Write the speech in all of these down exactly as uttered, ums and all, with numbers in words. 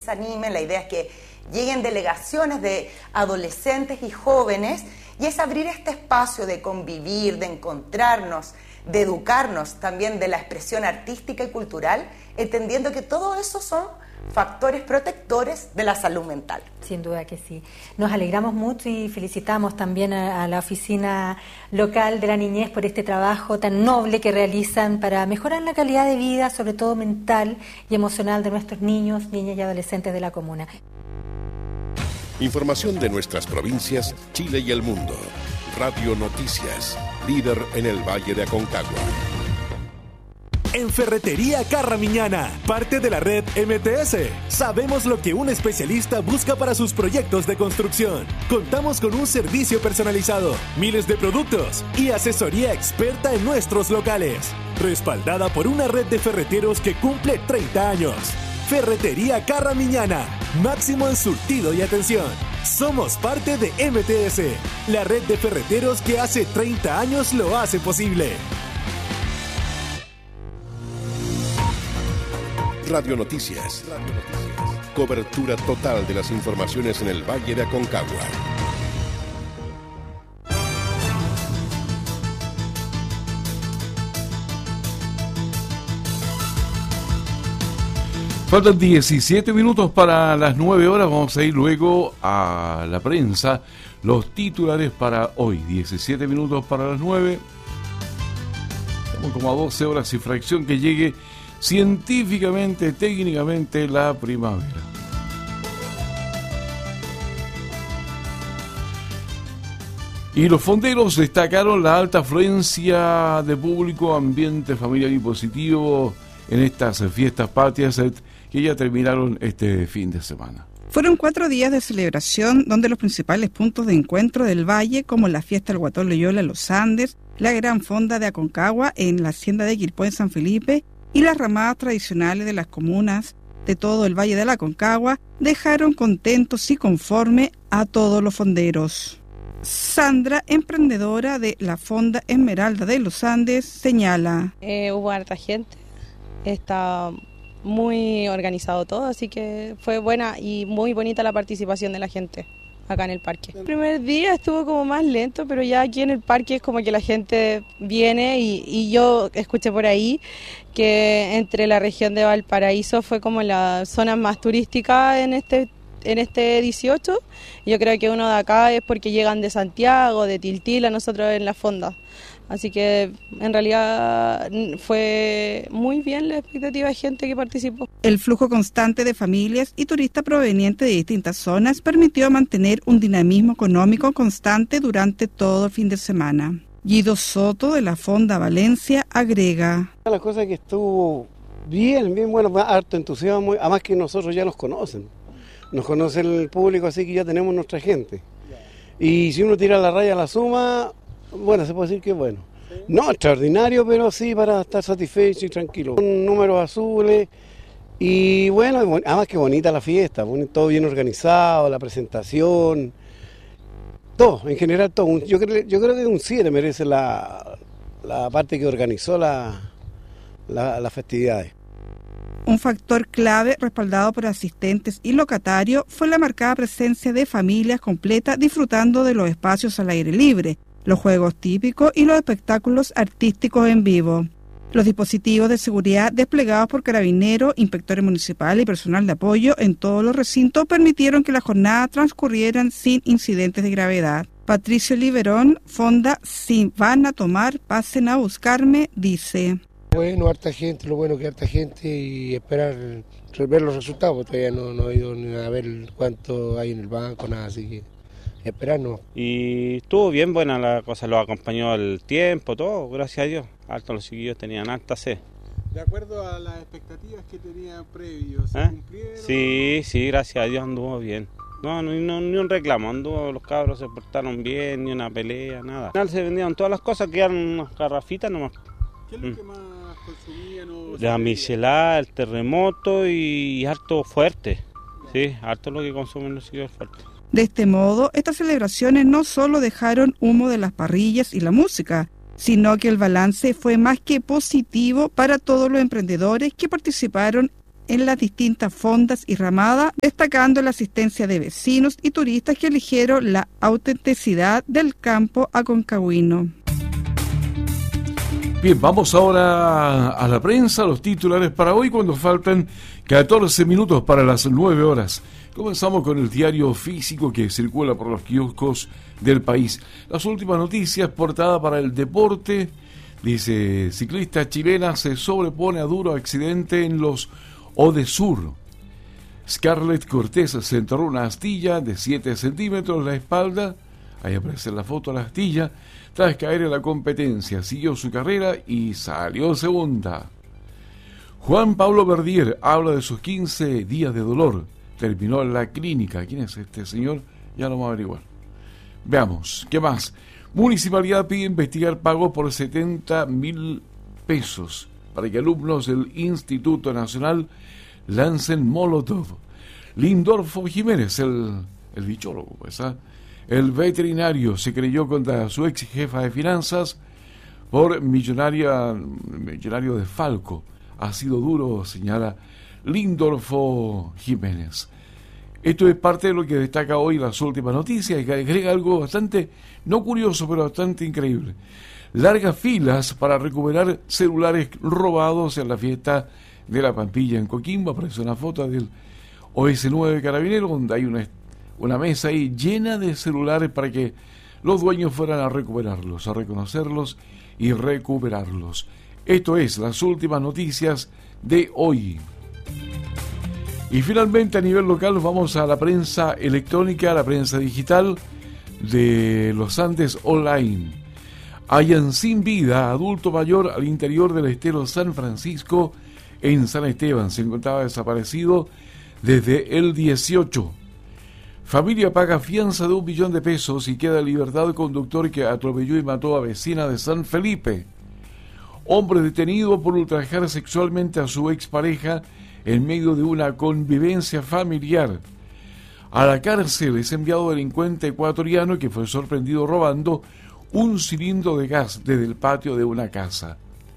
se animen, la idea es que lleguen delegaciones de adolescentes y jóvenes, y es abrir este espacio de convivir, de encontrarnos, de educarnos también de la expresión artística y cultural, entendiendo que todo eso son factores protectores de la salud mental. Sin duda que sí. Nos alegramos mucho y felicitamos también a, a la Oficina Local de la Niñez por este trabajo tan noble que realizan para mejorar la calidad de vida, sobre todo mental y emocional, de nuestros niños, niñas y adolescentes de la comuna. Información de nuestras provincias, Chile y el mundo. Radio Noticias, líder en el Valle de Aconcagua. En Ferretería Carramiñana, parte de la red M T S, sabemos lo que un especialista busca para sus proyectos de construcción. Contamos con un servicio personalizado, miles de productos y asesoría experta en nuestros locales, respaldada por una red de ferreteros que cumple treinta años. Ferretería Carramiñana, máximo en surtido y atención. Somos parte de M T S, la red de ferreteros que hace treinta años lo hace posible. Radio Noticias. Radio Noticias. Cobertura total de las informaciones en el Valle de Aconcagua. Faltan diecisiete minutos para las nueve horas. Vamos a ir luego a la prensa. Los titulares para hoy. diecisiete minutos para las nueve. Estamos como a doce horas y fracción que llegue científicamente, técnicamente, la primavera. Y los fonderos destacaron la alta afluencia de público, ambiente familiar y positivo en estas fiestas patrias que ya terminaron este fin de semana. Fueron cuatro días de celebración donde los principales puntos de encuentro del valle, como la fiesta del Guatón Loyola en los Andes, la gran fonda de Aconcagua en la hacienda de Quilpué en San Felipe y las ramadas tradicionales de las comunas de todo el valle de la Aconcagua, dejaron contentos y conforme a todos los fonderos. Sandra, emprendedora de la Fonda Esmeralda de los Andes, señala: Eh, hubo harta gente, está muy organizado todo, así que fue buena y muy bonita la participación de la gente acá en el parque. El primer día estuvo como más lento, pero ya aquí en el parque es como que la gente viene y, y yo escuché por ahí que entre la región de Valparaíso fue como la zona más turística en este en este dieciocho. Yo creo que uno de acá es porque llegan de Santiago, de Tiltila, nosotros en la fonda. Así que en realidad fue muy bien la expectativa de gente que participó. El flujo constante de familias y turistas provenientes de distintas zonas permitió mantener un dinamismo económico constante durante todo el fin de semana. Guido Soto, de la Fonda Valencia, agrega: La cosa que estuvo bien, bien bueno, harto entusiasmo, además que nosotros ya nos conocen. Nos conoce el público, así que ya tenemos nuestra gente. Y si uno tira la raya a la suma, bueno, se puede decir que bueno. No extraordinario, pero sí para estar satisfecho y tranquilo. Con números azules y bueno, además que bonita la fiesta, todo bien organizado, la presentación, todo, en general todo. Yo creo, yo creo que un siete merece la, la parte que organizó la, la, las festividades. Un factor clave respaldado por asistentes y locatarios fue la marcada presencia de familias completas disfrutando de los espacios al aire libre, los juegos típicos y los espectáculos artísticos en vivo. Los dispositivos de seguridad desplegados por carabineros, inspectores municipales y personal de apoyo en todos los recintos permitieron que la jornada transcurrieran sin incidentes de gravedad. Patricio Liberón, Fonda Si Van a Tomar, Pasen a Buscarme, dice: Bueno, harta gente, lo bueno que harta gente y esperar ver los resultados. Todavía no, no he ido ni a ver cuánto hay en el banco, nada, así que esperarnos. Y estuvo bien buena la cosa, lo acompañó el tiempo, todo, gracias a Dios. Harto los chiquillos tenían harta sed. ¿De acuerdo a las expectativas que tenían previos, se ¿Eh? cumplieron? Sí, sí, gracias a Dios anduvo bien. No, no, no, ni un reclamo, anduvo, los cabros se portaron bien, ni una pelea, nada. Al final se vendieron todas las cosas, quedaron unas garrafitas nomás. ¿Qué es lo mm. que más consumían? O la michelada, el terremoto y harto fuerte. Sí, harto lo que consumen los chiquillos fuertes. De este modo, estas celebraciones no solo dejaron humo de las parrillas y la música, sino que el balance fue más que positivo para todos los emprendedores que participaron en las distintas fondas y ramadas, destacando la asistencia de vecinos y turistas que eligieron la autenticidad del campo aconcagüino. Bien, vamos ahora a la prensa, los titulares para hoy, cuando faltan catorce minutos para las nueve horas. Comenzamos con el diario físico que circula por los kioscos del país. Las últimas noticias, portada para el deporte, dice: ciclista chilena se sobrepone a duro accidente en los Odesur. Scarlett Cortés se enterró una astilla de siete centímetros en la espalda. Ahí aparece la foto de la astilla. Tras caer en la competencia, siguió su carrera y salió segunda. Juan Pablo Verdier habla de sus quince días de dolor. Terminó en la clínica. ¿Quién es este señor? Ya lo vamos a averiguar. Veamos, ¿qué más? Municipalidad pide investigar pagos por setenta mil pesos para que alumnos del Instituto Nacional lancen molotov. Lindorfo Jiménez, el, el bichólogo, pues, ¿ah? El veterinario se creyó contra su ex jefa de finanzas por millonaria, millonario de Falco. Ha sido duro, señala Lindorfo Jiménez. Esto es parte de lo que destaca hoy las últimas noticias y que agrega algo bastante, no curioso, pero bastante increíble. Largas filas para recuperar celulares robados en la fiesta de la Pampilla en Coquimbo. Aparece una foto del O S nueve Carabineros, donde hay una, una mesa ahí llena de celulares para que los dueños fueran a recuperarlos, a reconocerlos y recuperarlos. Esto es las últimas noticias de hoy. Y finalmente, a nivel local, vamos a la prensa electrónica, a la prensa digital de los Andes Online. Hallan sin vida adulto mayor al interior del estero San Francisco en San Esteban. Se encontraba desaparecido desde el dieciocho. Familia paga fianza de un millón de pesos y queda en libertad el conductor que atropelló y mató a vecina de San Felipe. Hombre detenido por ultrajar sexualmente a su expareja en medio de una convivencia familiar. A la cárcel es enviado delincuente ecuatoriano que fue sorprendido robando un cilindro de gas desde el patio de una casa.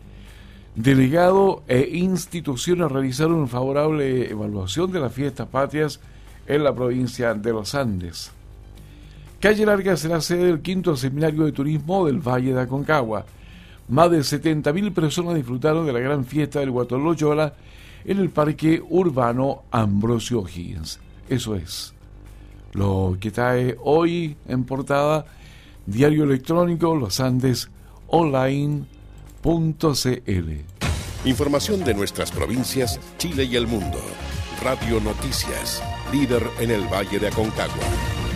Delegado e instituciones realizaron una favorable evaluación de las fiestas patrias en la provincia de los Andes. Calle Larga será sede del quinto seminario de turismo del Valle de Aconcagua. Más de setenta mil personas disfrutaron de la gran fiesta del Guatón Loyola en el Parque Urbano Ambrosio O'Higgins. Eso es lo que trae hoy en portada diario electrónico Los Andes Online punto c l. Información de nuestras provincias, Chile y el mundo. Radio Noticias, líder en el Valle de Aconcagua.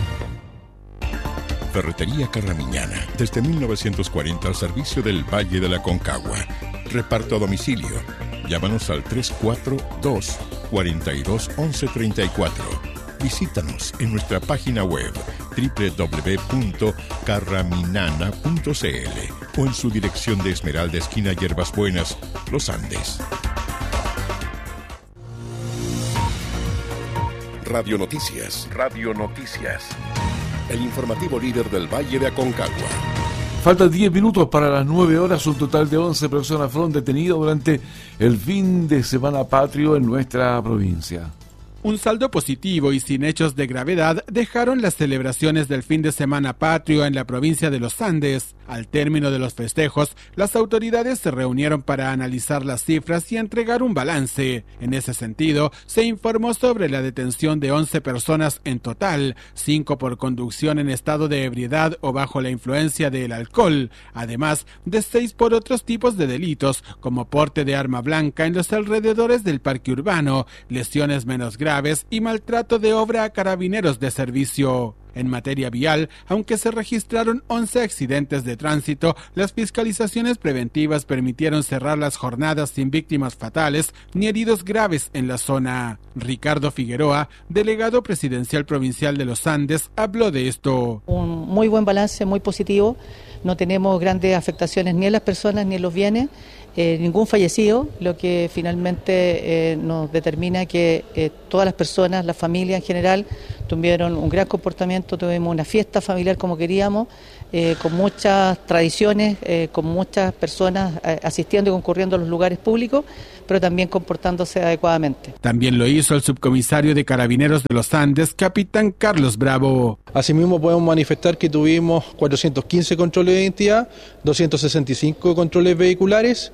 Ferretería Carramiñana, desde mil novecientos cuarenta al servicio del Valle de la Aconcagua. Reparto a domicilio. Llámanos al tres cuatro dos, cuatro dos, once treinta y cuatro. Visítanos en nuestra página web doble u doble u doble u punto carraminana punto c l o en su dirección de Esmeralda, esquina Hierbas Buenas, Los Andes. Radio Noticias. Radio Noticias. El informativo líder del Valle de Aconcagua. Faltan diez minutos para las nueve horas. Un total de once personas fueron detenidas durante el fin de semana patrio en nuestra provincia. Un saldo positivo y sin hechos de gravedad dejaron las celebraciones del fin de semana patrio en la provincia de Los Andes. Al término de los festejos, las autoridades se reunieron para analizar las cifras y entregar un balance. En ese sentido, se informó sobre la detención de once personas en total, cinco por conducción en estado de ebriedad o bajo la influencia del alcohol, además de seis por otros tipos de delitos, como porte de arma blanca en los alrededores del parque urbano, lesiones menos graves y maltrato de obra a carabineros de servicio. En materia vial, aunque se registraron once accidentes de tránsito, las fiscalizaciones preventivas permitieron cerrar las jornadas sin víctimas fatales ni heridos graves en la zona. Ricardo Figueroa, delegado presidencial provincial de Los Andes, habló de esto. Un muy buen balance, muy positivo. No tenemos grandes afectaciones ni en las personas ni en los bienes. Eh, ningún fallecido, lo que finalmente eh, nos determina que eh, todas las personas, la familia en general, tuvieron un gran comportamiento, tuvimos una fiesta familiar como queríamos, eh, con muchas tradiciones, eh, con muchas personas eh, asistiendo y concurriendo a los lugares públicos, pero también comportándose adecuadamente. También lo hizo el subcomisario de Carabineros de los Andes, capitán Carlos Bravo. Asimismo podemos manifestar que tuvimos cuatrocientos quince controles de identidad, doscientos sesenta y cinco controles vehiculares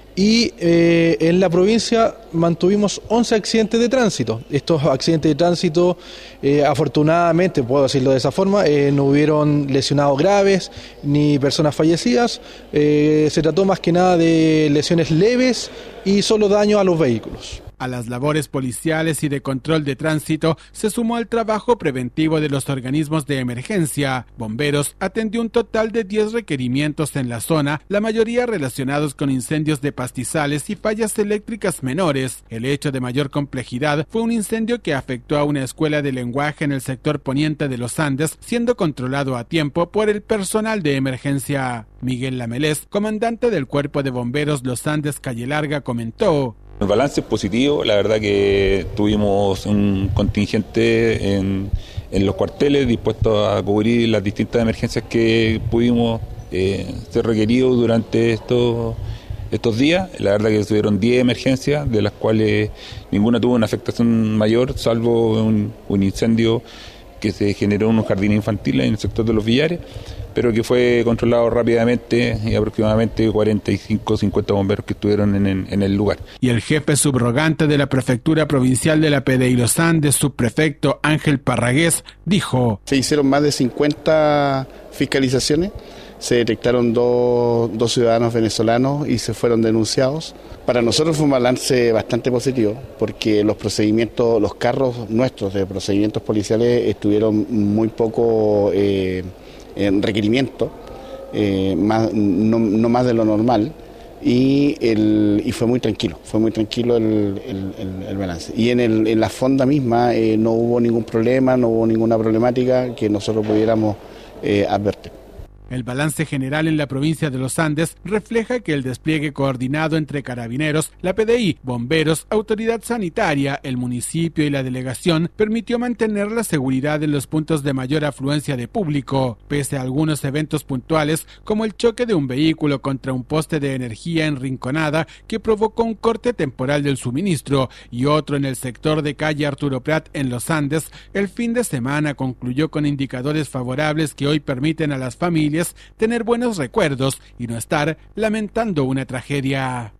y eh, en la provincia mantuvimos once accidentes de tránsito. Estos accidentes de tránsito, eh, afortunadamente, puedo decirlo de esa forma, eh, no hubieron lesionados graves ni personas fallecidas. Eh, se trató más que nada de lesiones leves y solo daño a los vehículos. A las labores policiales y de control de tránsito se sumó el trabajo preventivo de los organismos de emergencia. Bomberos atendió un total de diez requerimientos en la zona, la mayoría relacionados con incendios de pastizales y fallas eléctricas menores. El hecho de mayor complejidad fue un incendio que afectó a una escuela de lenguaje en el sector poniente de los Andes, siendo controlado a tiempo por el personal de emergencia. Miguel Lamelés, comandante del Cuerpo de Bomberos Los Andes Calle Larga, comentó: el balance es positivo, la verdad que tuvimos un contingente en, en los cuarteles dispuesto a cubrir las distintas emergencias que pudimos eh, ser requeridos durante estos, estos días. La verdad que tuvieron diez emergencias, de las cuales ninguna tuvo una afectación mayor, salvo un, un incendio que se generó en un jardín infantil en el sector de los Villares, pero que fue controlado rápidamente, y aproximadamente cuarenta y cinco, cincuenta bomberos que estuvieron en, en, en el lugar. Y el jefe subrogante de la Prefectura Provincial de la P D I Los Andes, subprefecto Ángel Parragués, dijo: se hicieron más de cincuenta fiscalizaciones, se detectaron dos, dos ciudadanos venezolanos y se fueron denunciados. Para nosotros fue un balance bastante positivo, porque los procedimientos, los carros nuestros de procedimientos policiales estuvieron muy poco eh, en requerimiento, eh, más, no, no más de lo normal, y, el, y fue muy tranquilo, fue muy tranquilo el, el, el, el balance. Y en, el, en la fonda misma eh, no hubo ningún problema, no hubo ninguna problemática que nosotros pudiéramos eh, advertir. El balance general en la provincia de los Andes refleja que el despliegue coordinado entre Carabineros, la P D I, bomberos, autoridad sanitaria, el municipio y la delegación permitió mantener la seguridad en los puntos de mayor afluencia de público, pese a algunos eventos puntuales como el choque de un vehículo contra un poste de energía en Rinconada que provocó un corte temporal del suministro, y otro en el sector de calle Arturo Prat en los Andes. El fin de semana concluyó con indicadores favorables que hoy permiten a las familias tener buenos recuerdos y no estar lamentando una tragedia.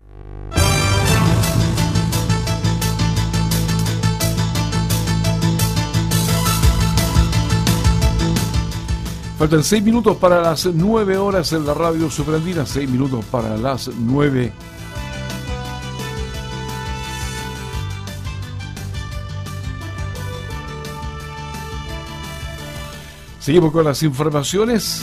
Faltan seis minutos para las nueve horas en la radio Superandina, seis minutos para las nueve. Seguimos con las informaciones.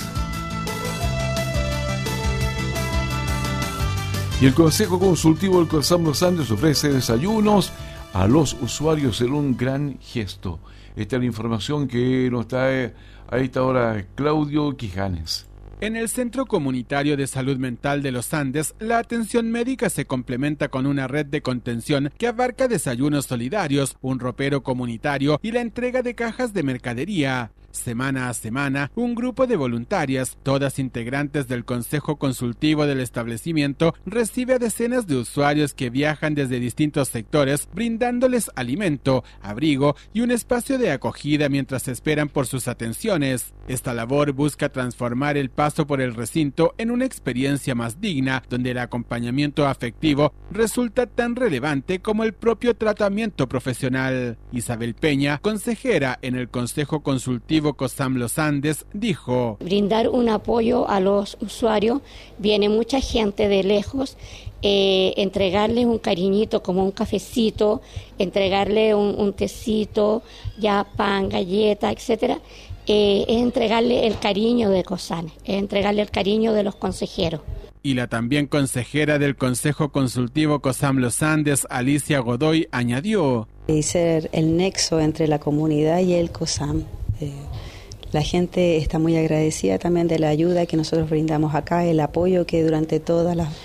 Y el Consejo Consultivo del COSAM Los Andes ofrece desayunos a los usuarios en un gran gesto. Esta es la información que nos trae a esta hora Claudio Quijanes. En el Centro Comunitario de Salud Mental de los Andes, la atención médica se complementa con una red de contención que abarca desayunos solidarios, un ropero comunitario y la entrega de cajas de mercadería. Semana a semana, un grupo de voluntarias, todas integrantes del Consejo Consultivo del establecimiento, recibe a decenas de usuarios que viajan desde distintos sectores, brindándoles alimento, abrigo y un espacio de acogida mientras esperan por sus atenciones. Esta labor busca transformar el paso por el recinto en una experiencia más digna, donde el acompañamiento afectivo resulta tan relevante como el propio tratamiento profesional. Isabel Peña, consejera en el Consejo Consultivo COSAM Los Andes, dijo: brindar un apoyo a los usuarios, viene mucha gente de lejos, eh, entregarles un cariñito como un cafecito, entregarle un, un tecito, ya pan, galleta, etcétera, eh, es entregarle el cariño de COSAM, es entregarle el cariño de los consejeros. Y la también consejera del Consejo Consultivo COSAM Los Andes, Alicia Godoy, añadió: y ser el nexo entre la comunidad y el COSAM. Eh, la gente está muy agradecida también de la ayuda que nosotros brindamos acá, el apoyo que durante todas las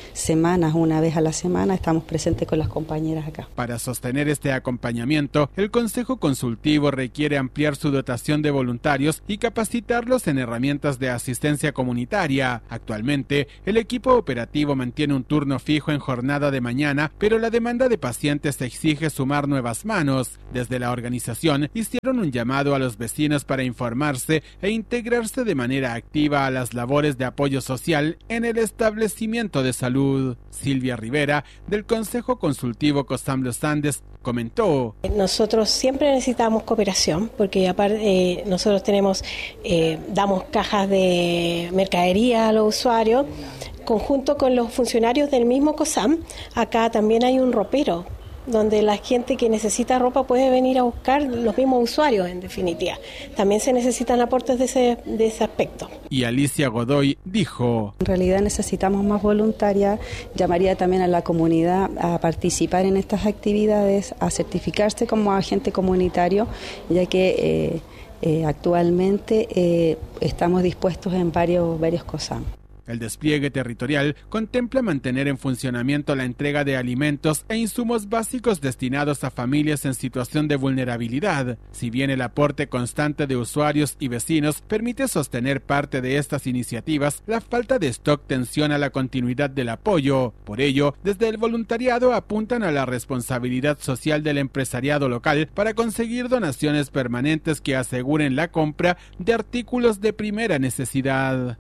semanas, una vez a la semana, estamos presentes con las compañeras acá. Para sostener este acompañamiento, el Consejo Consultivo requiere ampliar su dotación de voluntarios y capacitarlos en herramientas de asistencia comunitaria. Actualmente, el equipo operativo mantiene un turno fijo en jornada de mañana, pero la demanda de pacientes exige sumar nuevas manos. Desde la organización hicieron un llamado a los vecinos para informarse e integrarse de manera activa a las labores de apoyo social en el establecimiento de salud. Silvia Rivera, del Consejo Consultivo COSAM Los Andes, comentó: nosotros siempre necesitamos cooperación porque aparte eh, nosotros tenemos eh, damos cajas de mercadería a los usuarios conjunto con los funcionarios del mismo COSAM. Acá también hay un ropero donde la gente que necesita ropa puede venir a buscar, los mismos usuarios en definitiva. También se necesitan aportes de ese, de ese aspecto. Y Alicia Godoy dijo: en realidad necesitamos más voluntarias, llamaría también a la comunidad a participar en estas actividades, a certificarse como agente comunitario, ya que eh, eh, actualmente eh, estamos dispuestos en varios, varios COSAM. El despliegue territorial contempla mantener en funcionamiento la entrega de alimentos e insumos básicos destinados a familias en situación de vulnerabilidad. Si bien el aporte constante de usuarios y vecinos permite sostener parte de estas iniciativas, la falta de stock tensiona la continuidad del apoyo. Por ello, desde el voluntariado apuntan a la responsabilidad social del empresariado local para conseguir donaciones permanentes que aseguren la compra de artículos de primera necesidad.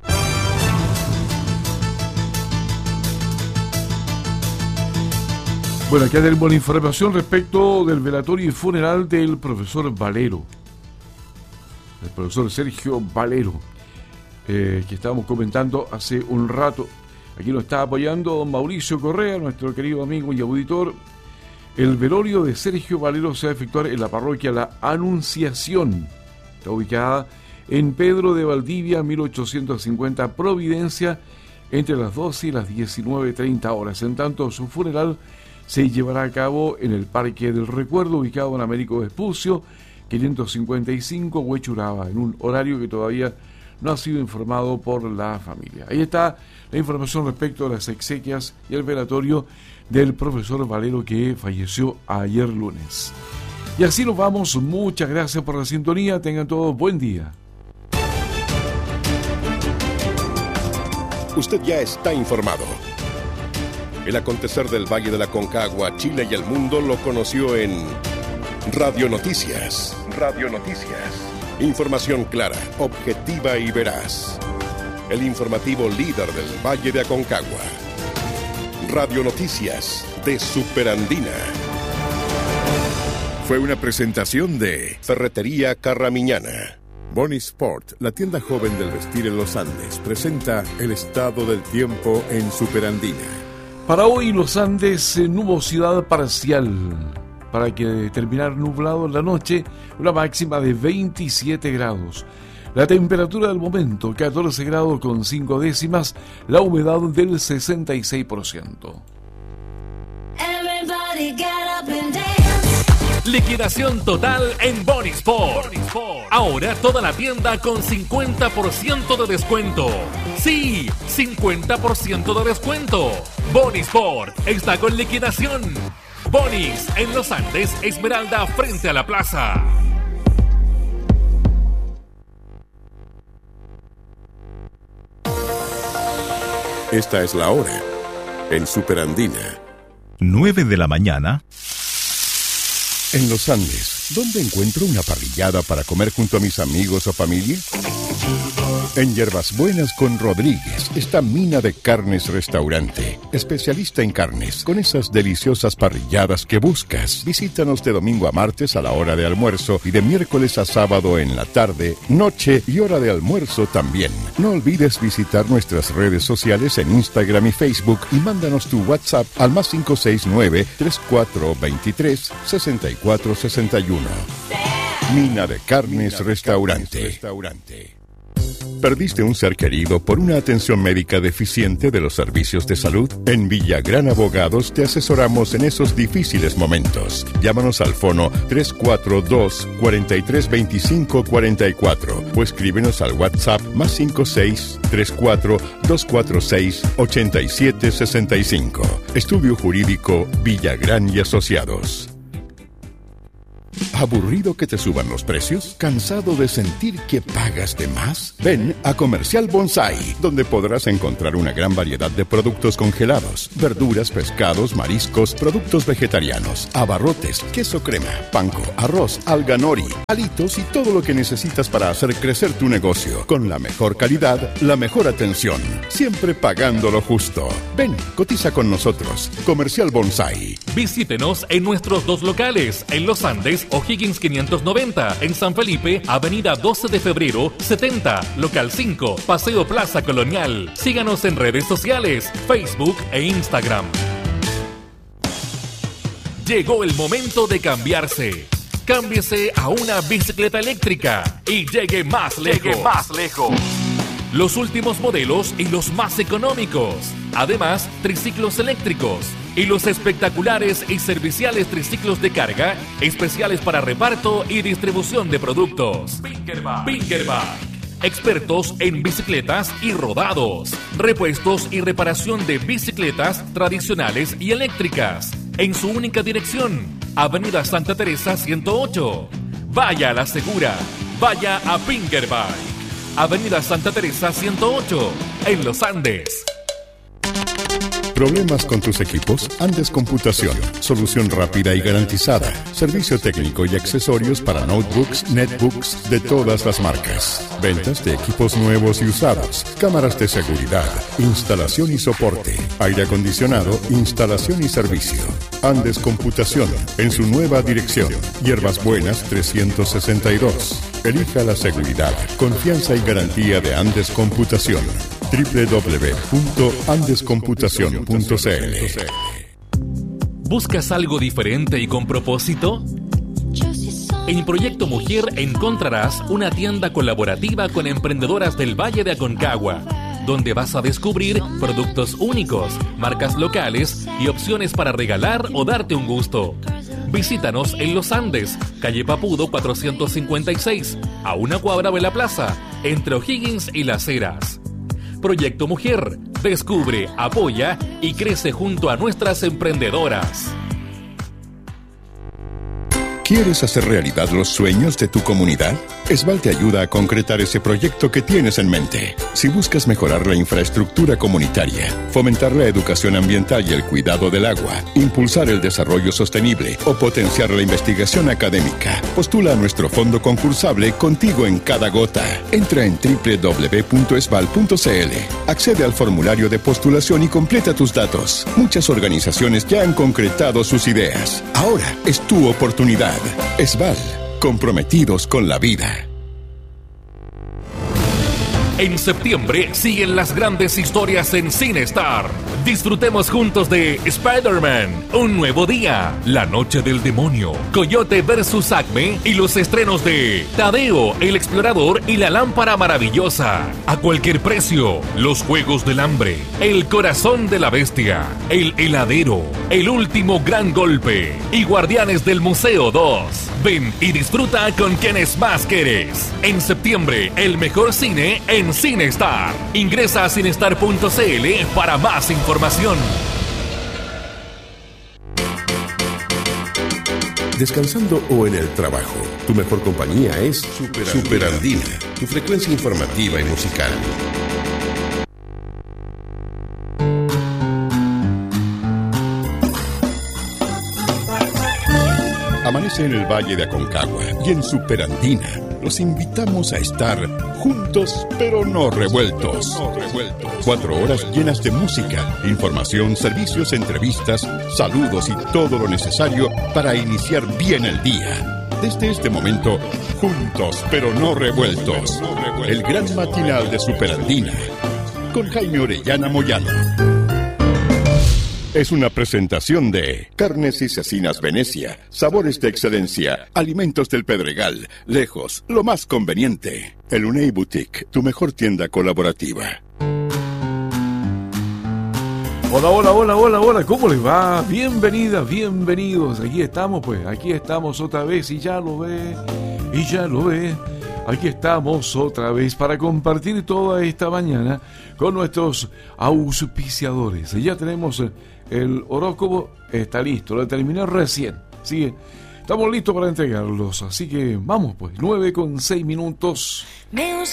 Bueno, aquí tenemos la información respecto del velatorio y funeral del profesor Valero, el profesor Sergio Valero, eh, que estábamos comentando hace un rato. Aquí nos está apoyando don Mauricio Correa, nuestro querido amigo y auditor. El velorio de Sergio Valero se va a efectuar en la parroquia La Anunciación. Está ubicada en Pedro de Valdivia, mil ochocientos cincuenta, Providencia, entre las doce y las diecinueve treinta horas. En tanto, su funeral se llevará a cabo en el Parque del Recuerdo, ubicado en Américo Vespucio, quinientos cincuenta y cinco, Huechuraba, en un horario que todavía no ha sido informado por la familia. Ahí está la información respecto a las exequias y el velatorio del profesor Valero, que falleció ayer lunes. Y así nos vamos. Muchas gracias por la sintonía. Tengan todos buen día. Usted ya está informado. El acontecer del Valle de la Concagua, Chile y el mundo lo conoció en Radio Noticias. Radio Noticias. Información clara, objetiva y veraz. El informativo líder del Valle de Aconcagua. Radio Noticias de Superandina. Fue una presentación de Ferretería Carramiñana. Boni Sport, la tienda joven del vestir en los Andes, presenta el estado del tiempo en Superandina. Para hoy los Andes, nubosidad parcial, para que terminar nublado en la noche, una máxima de veintisiete grados. La temperatura del momento, catorce grados con cinco décimas, la humedad del sesenta y seis por ciento. Liquidación total en Boni Sport. Ahora toda la tienda con cincuenta por ciento de descuento. Sí, cincuenta por ciento de descuento. Boni Sport está con liquidación. Bonis en Los Andes, Esmeralda, frente a la plaza. Esta es la hora en Superandina. nueve de la mañana. En Los Andes, ¿dónde encuentro una parrillada para comer junto a mis amigos o familia? En Hierbas Buenas con Rodríguez está Mina de Carnes Restaurante, especialista en carnes, con esas deliciosas parrilladas que buscas. Visítanos de domingo a martes a la hora de almuerzo y de miércoles a sábado en la tarde, noche y hora de almuerzo también. No olvides visitar nuestras redes sociales en Instagram y Facebook y mándanos tu WhatsApp al más cinco seis nueve, tres cuatro dos tres, seis cuatro seis uno. Mina de Carnes Restaurante. ¿Perdiste un ser querido por una atención médica deficiente de los servicios de salud? En Villagrán Abogados te asesoramos en esos difíciles momentos. Llámanos al fono tres cuatro dos, cuatro tres dos cinco cuatro cuatro o escríbenos al WhatsApp más cinco seis tres cuatro dos cuatro seis ocho siete seis cinco. Estudio Jurídico Villagrán y Asociados. ¿Aburrido que te suban los precios? ¿Cansado de sentir que pagas de más? Ven a Comercial Bonsai, donde podrás encontrar una gran variedad de productos congelados, verduras, pescados, mariscos, productos vegetarianos, abarrotes, queso crema, panko, arroz, alga nori, alitos y todo lo que necesitas para hacer crecer tu negocio. Con la mejor calidad, la mejor atención, siempre pagando lo justo. Ven, cotiza con nosotros. Comercial Bonsai. Visítenos en nuestros dos locales, en Los Andes, O'Higgins quinientos noventa, en San Felipe, Avenida doce de febrero, setenta, Local cinco, Paseo Plaza Colonial. Síganos en redes sociales, Facebook e Instagram. Llegó el momento de cambiarse. Cámbiese a una bicicleta eléctrica y llegue más lejos. Llegue más lejos. Los últimos modelos y los más económicos. Además, triciclos eléctricos y los espectaculares y serviciales triciclos de carga, especiales para reparto y distribución de productos. Pinkerback. Pinkerback. Expertos en bicicletas y rodados, repuestos y reparación de bicicletas tradicionales y eléctricas. En su única dirección, Avenida Santa Teresa ciento ocho. Vaya a la segura. Vaya a Pinkerback. Avenida Santa Teresa ciento ocho, en Los Andes. ¿Problemas con tus equipos? Andes Computación. Solución rápida y garantizada. Servicio técnico y accesorios para notebooks, netbooks de todas las marcas. Ventas de equipos nuevos y usados. Cámaras de seguridad. Instalación y soporte. Aire acondicionado, instalación y servicio. Andes Computación. En su nueva dirección. Hierbas Buenas trescientos sesenta y dos. Elija la seguridad, confianza y garantía de Andes Computación. doble u doble u doble u punto andes computación punto c l. ¿Buscas algo diferente y con propósito? En Proyecto Mujer encontrarás una tienda colaborativa con emprendedoras del Valle de Aconcagua, donde vas a descubrir productos únicos, marcas locales y opciones para regalar o darte un gusto. Visítanos en Los Andes, calle Papudo cuatrocientos cincuenta y seis, a una cuadra de la plaza, entre O'Higgins y Las Heras. Proyecto Mujer, descubre, apoya y crece junto a nuestras emprendedoras. ¿Quieres hacer realidad los sueños de tu comunidad? Esval te ayuda a concretar ese proyecto que tienes en mente. Si buscas mejorar la infraestructura comunitaria, fomentar la educación ambiental y el cuidado del agua, impulsar el desarrollo sostenible o potenciar la investigación académica, postula a nuestro fondo concursable Contigo en Cada Gota. Entra en doble u doble u doble u punto esval punto c l, accede al formulario de postulación y completa tus datos. Muchas organizaciones ya han concretado sus ideas. Ahora es tu oportunidad. Esval, comprometidos con la vida. En septiembre siguen las grandes historias en CineStar. Disfrutemos juntos de Spider-Man, Un Nuevo Día, La Noche del Demonio, Coyote versus Acme y los estrenos de Tadeo, el Explorador y la Lámpara Maravillosa. A cualquier precio, Los Juegos del Hambre, El Corazón de la Bestia, El Heladero, El Último Gran Golpe y Guardianes del Museo dos. Ven y disfruta con quienes más quieres. En septiembre, el mejor cine en CineStar. Ingresa a cinestar punto c l para más información. Descansando o en el trabajo, tu mejor compañía es Superandina, tu frecuencia informativa y musical. Amanece en el Valle de Aconcagua y en Superandina. Los invitamos a estar juntos pero no revueltos. Cuatro horas llenas de música, información, servicios, entrevistas, saludos y todo lo necesario para iniciar bien el día. Desde este momento, juntos pero no revueltos. El gran matinal de Superandina con Jaime Orellana Moyano. Es una presentación de Carnes y Cecinas Venecia, sabores de excelencia, alimentos del Pedregal, lejos, lo más conveniente. El Unei Boutique, tu mejor tienda colaborativa. Hola, hola, hola, hola, hola, ¿cómo les va? Bienvenidas, bienvenidos. Aquí estamos, pues, aquí estamos otra vez y ya lo ve, y ya lo ve. Aquí estamos otra vez para compartir toda esta mañana con nuestros auspiciadores. Ya tenemos el horóscopo, está listo, lo terminé recién. Así que estamos listos para entregarlos. Así que vamos, pues, nueve con seis minutos.